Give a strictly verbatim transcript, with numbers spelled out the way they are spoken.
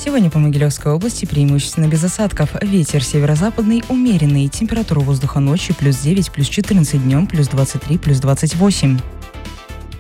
Сегодня по Могилевской области преимущественно без осадков. Ветер северо-западный умеренный. Температура воздуха ночью плюс девять, плюс четырнадцать, днем плюс двадцать три, плюс двадцать восемь.